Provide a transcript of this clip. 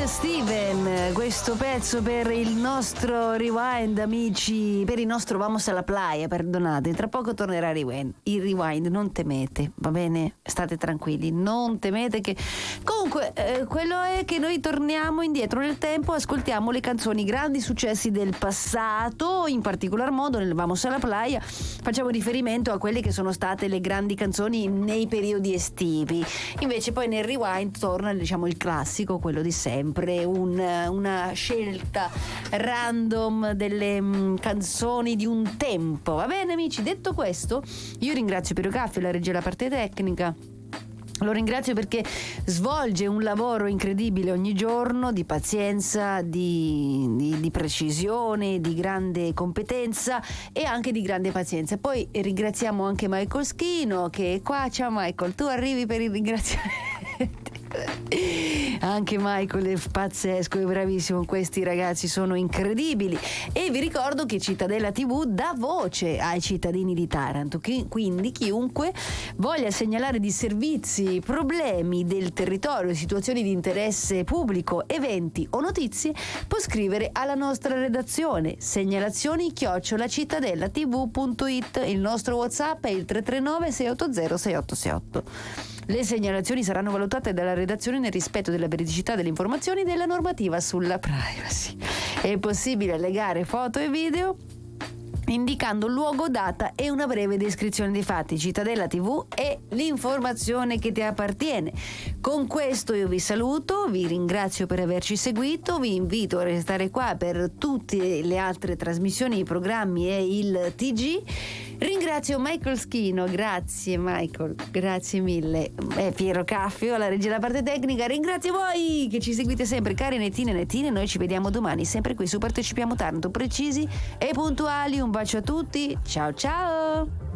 Steven, questo pezzo per il nostro rewind, amici, per il nostro Vamos alla Playa, perdonate, tra poco tornerà il rewind, non temete, va bene? State tranquilli, non temete che... Comunque, quello è che noi torniamo indietro nel tempo, ascoltiamo le canzoni, grandi successi del passato, in particolar modo nel Vamos alla Playa facciamo riferimento a quelle che sono state le grandi canzoni nei periodi estivi, invece poi nel rewind torna, diciamo, il classico, quello di sempre, una scelta random delle canzoni di un tempo. Va bene, amici, detto questo, io ringrazio Piero Caffi, la regia della parte tecnica. Lo ringrazio perché svolge un lavoro incredibile ogni giorno, di pazienza, di precisione, di grande competenza e anche di grande pazienza. Poi ringraziamo anche Michael Schino che è qua. Ciao Michael, tu arrivi per il ringraziamento. Anche Michael è pazzesco, è bravissimo, questi ragazzi sono incredibili. E vi ricordo che Cittadella TV dà voce ai cittadini di Taranto, quindi chiunque voglia segnalare di servizi, problemi del territorio, situazioni di interesse pubblico, eventi o notizie può scrivere alla nostra redazione segnalazioni@cittadellatv.it. Il nostro WhatsApp è il 339 680 6868. Le segnalazioni saranno valutate dalla redazione nel rispetto della veridicità delle informazioni e della normativa sulla privacy. È possibile allegare foto e video indicando luogo, data e una breve descrizione dei fatti. Cittadella TV è l'informazione che ti appartiene. Con questo io vi saluto, vi ringrazio per averci seguito, vi invito a restare qua per tutte le altre trasmissioni, i programmi e il TG. Ringrazio Michael Schino, grazie Michael, grazie mille. Piero Caffio, la regia della parte tecnica. Ringrazio voi che ci seguite sempre, cari nettine e nettine. Noi ci vediamo domani, sempre qui su Partecipiamo Taranto, precisi e puntuali. Un bacio a tutti, ciao ciao.